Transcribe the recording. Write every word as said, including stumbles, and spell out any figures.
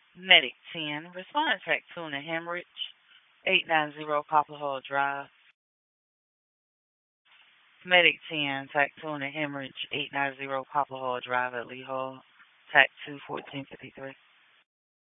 Medic ten, respond to track two in a hemorrhage, eight nine zero Poplar Hall Drive. Medic ten, Tac two in a hemorrhage, eight nine zero Poplar Hall Drive at Lee Hall. Tac two, fourteen fifty-three.